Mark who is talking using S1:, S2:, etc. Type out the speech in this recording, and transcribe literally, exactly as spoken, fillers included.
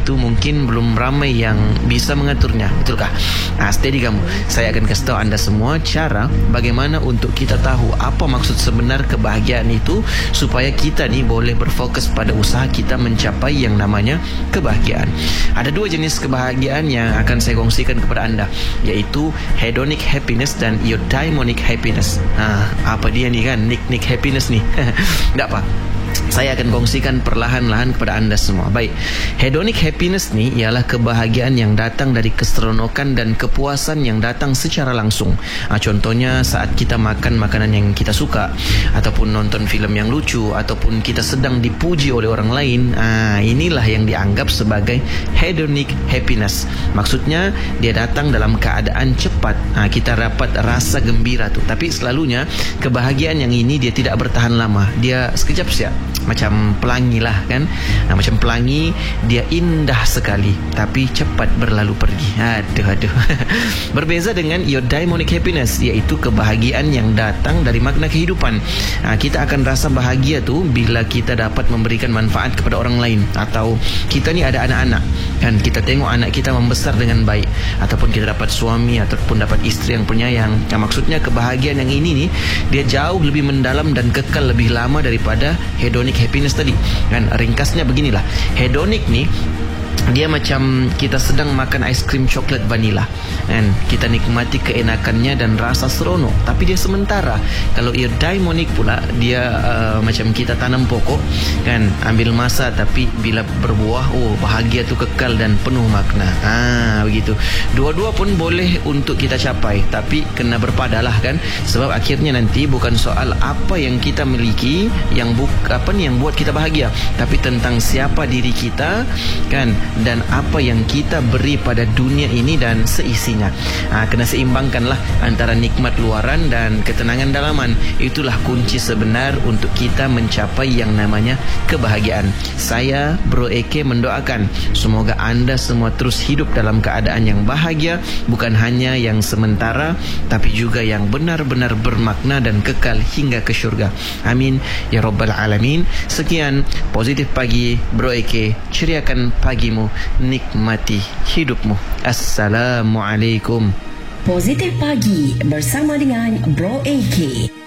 S1: itu mungkin belum ramai yang bisa mengaturnya. Betulkah? Nah, steady kamu. Saya akan kasih tahu anda semua cara bagaimana untuk kita tahu apa maksud sebenar kebahagiaan itu, supaya kita ni boleh berfokus pada usaha kita mencapai yang namanya kebahagiaan. Ada dua jenis kebahagiaan yang akan saya kongsikan kepada anda, iaitu hedonic happiness dan eudaimonic happiness. Ha, apa dia ni kan? Nick-nick happiness ni. Tak apa, saya akan kongsikan perlahan-lahan kepada anda semua. Baik, hedonic happiness ni ialah kebahagiaan yang datang dari keseronokan dan kepuasan yang datang secara langsung. Ha, contohnya saat kita makan makanan yang kita suka, ataupun nonton filem yang lucu, ataupun kita sedang dipuji oleh orang lain. Ha, inilah yang dianggap sebagai hedonic happiness. Maksudnya dia datang dalam keadaan cepat. Ha, kita dapat rasa gembira tu. Tapi selalunya kebahagiaan yang ini dia tidak bertahan lama. Dia sekejap saja. Macam pelangi lah kan. Nah, macam pelangi, dia indah sekali tapi cepat berlalu pergi. Aduh aduh. Berbeza dengan eudaimonic happiness, iaitu kebahagiaan yang datang dari makna kehidupan. Nah, kita akan rasa bahagia tu bila kita dapat memberikan manfaat kepada orang lain. Atau kita ni ada anak-anak kan, kita tengok anak kita membesar dengan baik, ataupun kita dapat suami ataupun dapat isteri yang penyayang. Nah, maksudnya kebahagiaan yang ini ni dia jauh lebih mendalam dan kekal lebih lama daripada hedonic happiness tadi kan. Ringkasnya beginilah, hedonic ni dia macam kita sedang makan aiskrim coklat vanila kan, kita nikmati keenakannya dan rasa seronok, tapi dia sementara. Kalau eudaimonic pula, dia uh, macam kita tanam pokok kan, ambil masa, tapi bila berbuah, oh bahagia tu kekal dan penuh makna. Ah, begitu. Dua-dua pun boleh untuk kita capai, tapi kena berpadalah kan, sebab akhirnya nanti bukan soal apa yang kita miliki yang buk, apa ni yang buat kita bahagia, tapi tentang siapa diri kita kan, dan apa yang kita beri pada dunia ini dan seisinya. Ha, kena seimbangkanlah antara nikmat luaran dan ketenangan dalaman. Itulah kunci sebenar untuk kita mencapai yang namanya kebahagiaan. Saya Bro Eke mendoakan semoga anda semua terus hidup dalam keadaan yang bahagia, bukan hanya yang sementara, tapi juga yang benar-benar bermakna dan kekal hingga ke syurga. Amin ya rabbal alamin. Sekian Positif Pagi Bro Eke, ceriakan pagimu, nikmati hidupmu. Assalamualaikum.
S2: Positif Pagi bersama dengan Bro A K.